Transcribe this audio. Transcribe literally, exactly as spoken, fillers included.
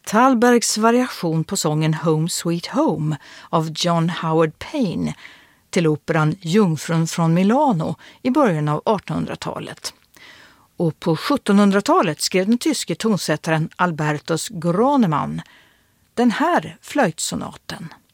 Thalbergs variation på sången Home Sweet Home av John Howard Payne till operan Jungfrun från Milano i början av artonhundratalet. Och på sjuttonhundratalet skrev den tyske tonsättaren Albertus Gronemann den här flöjtsonaten.